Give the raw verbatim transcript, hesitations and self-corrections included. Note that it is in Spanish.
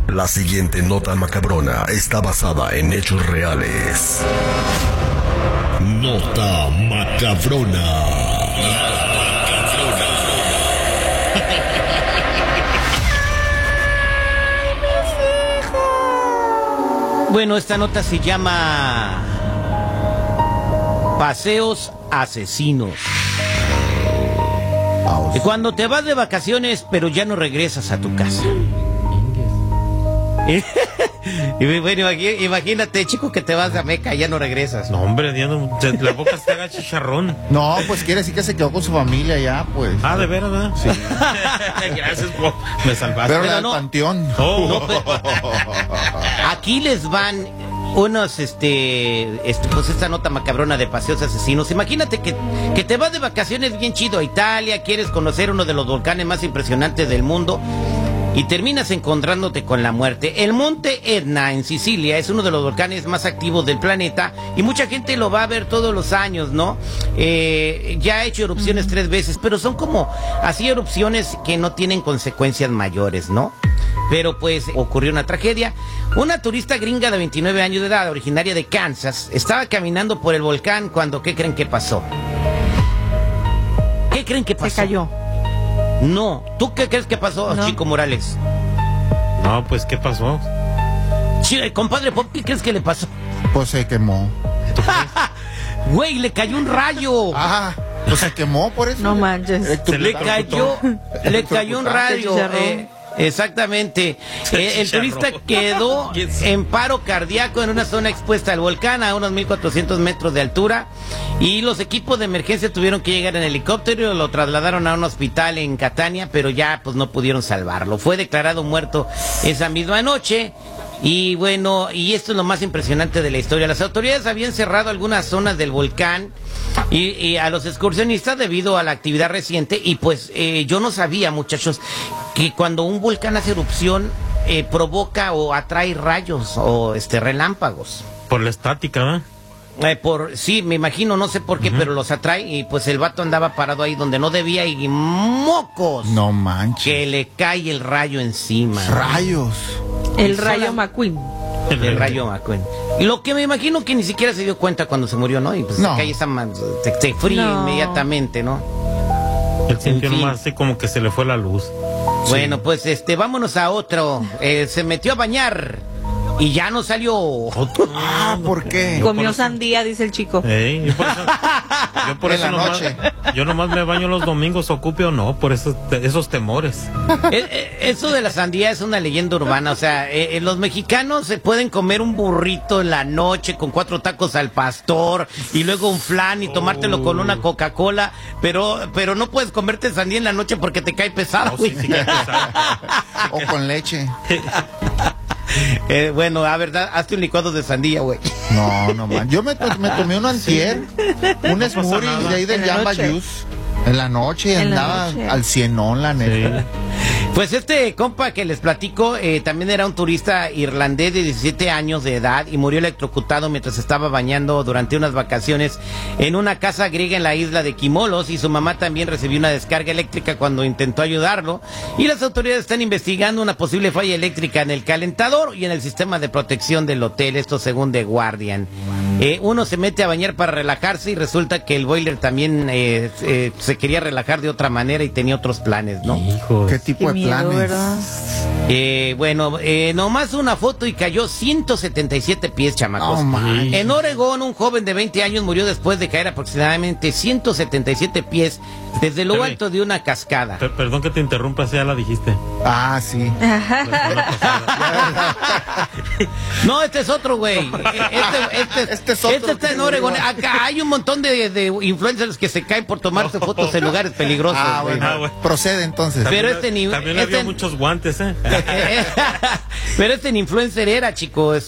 La siguiente nota macabrona está basada en hechos reales. Nota macabrona. Bueno, esta nota se llama Paseos Asesinos. Y cuando te vas de vacaciones, pero ya no regresas a tu casa. Y bueno, imagínate, chico, que te vas a Meca y ya no regresas. No, hombre, ya no, la boca se haga chicharrón. No, pues quiere decir que se quedó con su familia ya, pues. Ah, ¿de veras, verdad? Sí. Gracias, po. Me salvaste. Pero Pero la no. del panteón. Oh. No, pero- Aquí les van unos, este, este, pues esta nota macabrona de Paseos Asesinos. Imagínate que, que te vas de vacaciones bien chido a Italia, quieres conocer uno de los volcanes más impresionantes del mundo y terminas encontrándote con la muerte. El monte Etna en Sicilia es uno de los volcanes más activos del planeta y mucha gente lo va a ver todos los años, ¿no? Eh, ya ha hecho erupciones tres veces, pero son como así erupciones que no tienen consecuencias mayores, ¿no? Pero pues ocurrió una tragedia. Una turista gringa de veintinueve años de edad, originaria de Kansas, estaba caminando por el volcán cuando, ¿qué creen que pasó? ¿Qué creen que pasó? Se cayó. No, ¿tú qué crees que pasó, No. Chico Morales? No, pues, ¿qué pasó? Sí, compadre Pop, ¿qué crees que le pasó? Pues se quemó. Güey, le cayó un rayo. Ah, pues se quemó por eso. No manches. Electro- Se Le cayó, le cayó un rayo. Se chicharró. eh, exactamente. Se Eh, el chicharró. turista quedó ¿Quién sabe? en paro cardíaco en una zona expuesta al volcán a unos mil cuatrocientos metros de altura y los equipos de emergencia tuvieron que llegar en helicóptero, lo trasladaron a un hospital en Catania, pero ya pues no pudieron salvarlo. Fue declarado muerto esa misma noche. Y bueno, y esto es lo más impresionante de la historia. Las autoridades habían cerrado algunas zonas del volcán y, y a los excursionistas debido a la actividad reciente. Y pues eh, yo no sabía, muchachos, que cuando un volcán hace erupción eh, provoca o atrae rayos o este relámpagos. Por la estática, ¿verdad? Eh, por sí, me imagino, no sé por qué, pero los atrae y pues el vato andaba parado ahí donde no debía y mocos. No manches. Que le cae el rayo encima. Rayos. El Y rayo sola- McQueen. El rayo McQueen. Lo que me imagino que ni siquiera se dio cuenta cuando se murió, ¿no? Y pues No. se cae esa man- se, se fríe No. inmediatamente, ¿no? Él sintió En fin. nomás así como que se le fue la luz. Bueno, pues este, vámonos a otro. Eh, se metió a bañar y ya no salió. Ah, ¿por qué? Yo Comió por eso- sandía, dice el chico. Ey, yo por eso, yo por En eso la nomás, noche. yo nomás me baño los domingos, ocupe o no, por esos, esos temores. Eh, eh, Eso de la sandía es una leyenda urbana, o sea, eh, eh, los mexicanos se pueden comer un burrito en la noche con cuatro tacos al pastor y luego un flan y tomártelo con una Coca-Cola, pero pero no puedes comerte sandía en la noche porque te cae pesado. No, sí, sí, que pesado. O con leche. Eh, bueno, a verdad, hazte un licuado de sandía, güey. No, no man. Yo me, to- me tomé un antier, un pasa smoothie nada. de ahí del En la Jamba noche. Juice. En la noche En la andaba noche. al cienón, la neta. Sí. Pues este compa que les platico eh, también era un turista irlandés de diecisiete años de edad y murió electrocutado mientras estaba bañando durante unas vacaciones en una casa griega en la isla de Kimolos y su mamá también recibió una descarga eléctrica cuando intentó ayudarlo y las autoridades están investigando una posible falla eléctrica en el calentador y en el sistema de protección del hotel, esto según The Guardian. Eh, uno se mete a bañar para relajarse y resulta que el boiler también eh, eh, se quería relajar de otra manera y tenía otros planes, ¿no? Hijo. ¿Qué tipo Qué de miedo, planes? ¿verdad? Eh, bueno, eh, nomás una foto y cayó ciento setenta y siete pies, chamacos. No manches. En Oregón, un joven de veinte años murió después de caer aproximadamente ciento setenta y siete pies desde lo Terry. alto de una cascada. Per- perdón que te interrumpa, si ya la dijiste. Ah, sí. La semana pasada. No, este es otro, güey. Este, este, Este es otro este está que en Oregón. murió. Acá hay un montón de, de influencers que se caen por tomarse fotos en lugares peligrosos. Ah, güey. bueno. Ah, bueno. Procede entonces. Pero También- este ni- También este- había muchos guantes, ¿eh? Pero este influencer era, chicos.